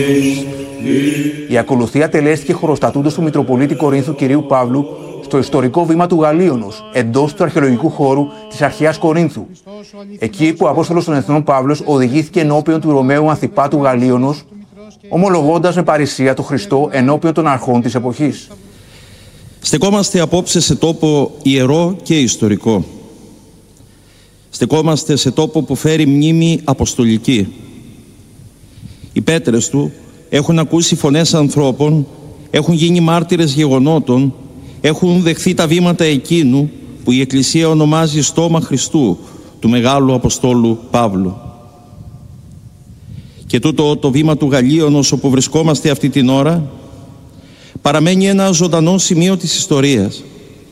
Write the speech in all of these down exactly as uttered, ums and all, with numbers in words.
Η ακολουθία τελέστηκε χωροστατούντος του Μητροπολίτη Κορίνθου Κυρίου Παύλου στο ιστορικό βήμα του Γαλλίωνος, εντός του αρχαιολογικού χώρου της αρχαίας Κορίνθου. Εκεί που ο Απόστολος των Εθνών Παύλος οδηγήθηκε ενώπιον του Ρωμαίου Ανθιπάτου Γαλλίωνος, ομολογώντας με παρησία τον Χριστό ενώπιον των αρχών της εποχής. Στεκόμαστε απόψε σε τόπο ιερό και ιστορικό. Στεκόμαστε σε τόπο που φέρει μνήμη αποστολική. Οι πέτρες του έχουν ακούσει φωνές ανθρώπων, έχουν γίνει μάρτυρες γεγονότων, έχουν δεχθεί τα βήματα εκείνου που η Εκκλησία ονομάζει στόμα Χριστού, του Μεγάλου Αποστόλου Παύλου. Και τούτο το βήμα του Γαλλίωνος όπου βρισκόμαστε αυτή την ώρα παραμένει ένα ζωντανό σημείο της ιστορίας.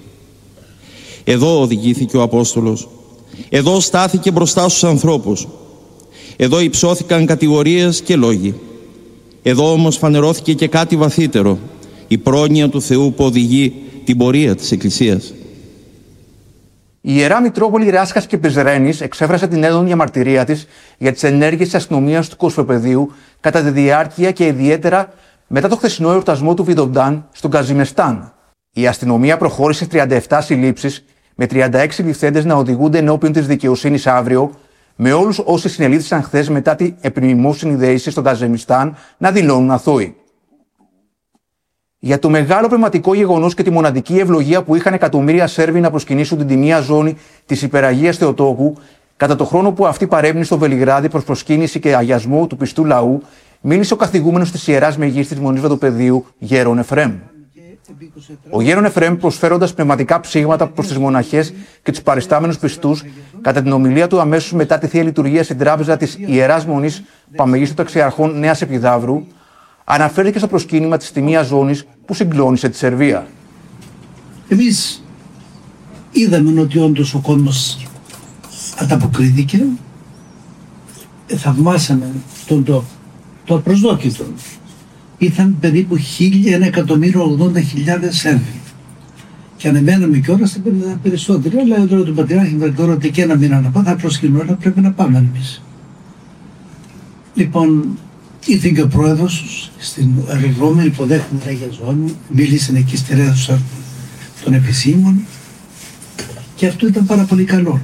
Εδώ οδηγήθηκε ο Απόστολος, εδώ στάθηκε μπροστά στους ανθρώπους, εδώ υψώθηκαν κατηγορίες και λόγοι. Εδώ όμως φανερώθηκε και κάτι βαθύτερο, η πρόνοια του Θεού που οδηγεί την πορεία της Εκκλησίας. Η Ιερά Μητρόπολη Ράσχας και Πεζρένης εξέφρασε την έντονη διαμαρτυρία της για τις ενέργειες της αστυνομίας του Κοσμοπεδίου κατά τη διάρκεια και ιδιαίτερα μετά το χθεσινό εορτασμό του Βιντοντάν στον Καζιμεστάν. Η αστυνομία προχώρησε τριάντα επτά συλλήψεις, με τριάντα έξι ληφθέντες να οδηγούνται ενώπιον της δικαιοσύνης αύριο, με όλους όσοι συνελήφθησαν χθες μετά την επιμνημόσυνη δέηση στον Καζιμεστάν να δηλώνουν αθώοι. Για το μεγάλο πνευματικό γεγονός και τη μοναδική ευλογία που είχαν εκατομμύρια Σέρβοι να προσκυνήσουν την τιμία ζώνη της Υπεραγίας Θεοτόκου, κατά το χρόνο που αυτή παρέμεινε στο Βελιγράδι προς προσκύνηση και αγιασμό του πιστού λαού, μίλησε ο καθηγούμενος της Ιεράς Μεγής της Μονής Βαδοπεδίου, Γέρον Εφραίμ. Ο Γέρον Εφραίμ, προσφέροντας πνευματικά ψήγματα προς τις μοναχές και τους παριστάμενους πιστούς, κατά την ομιλία του αμέσως μετά τη Θεία Λειτουργία στην τράπεζα της Ιεράς Μονής Παμεγίστου Ταξιαρχών Νέας Επιδαύρου, αναφέρθηκε στο προσκύνημα της τιμίας ζώνης που συγκλώνησε τη Σερβία. Εμείς είδαμε ότι όντως ο κόσμος ανταποκρίθηκε, θαυμάσαμε τον το, το απροσδόκητο. Ήρθαν περίπου χίλια, ένα εκατομμύριο ογδόντα χιλιάδες Σέρβοι. Και ανεμέναμε κιόλας τα περισσότερα, αλλά τώρα τον Πατριάρχη με τώρα ότι και ένα μήνα να πάμε, θα προσκυνώ, αλλά πρέπει να πάμε εμείς. Λοιπόν, ήρθε και ο πρόεδρος στην αεροδρόμιο, υποδέχτηκε την Αγία Ζώνη, μίλησε εκεί στη αίθουσα των επισήμων και αυτό ήταν πάρα πολύ καλό.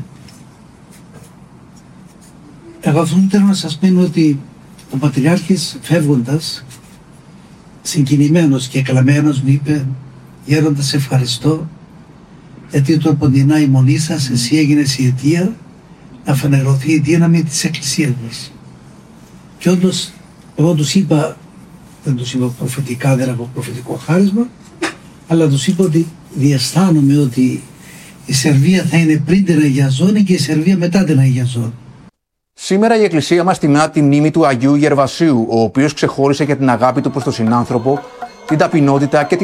Εγώ αυτό θέλω να σας πω ότι ο Πατριάρχης φεύγοντας, συγκινημένος και κλαμμένος μου είπε «Γέροντα, σε ευχαριστώ γιατί το αποντινά η μονή σας, εσύ έγινες η αιτία να φανερωθεί η δύναμη της Εκκλησίας μας». Και όντως εγώ τους είπα, δεν τους είπα προφητικά, δεν έχω προφητικό χάρισμα, αλλά τους είπα ότι διαισθάνομαι ότι η Σερβία θα είναι πριν την Αγία Ζώνη και η Σερβία μετά την Αγία Ζώνη. Σήμερα η Εκκλησία μας τιμά τη μνήμη του Αγίου Γερβασίου, ο οποίος ξεχώρισε για την αγάπη του προς τον συνάνθρωπο, την ταπεινότητα και την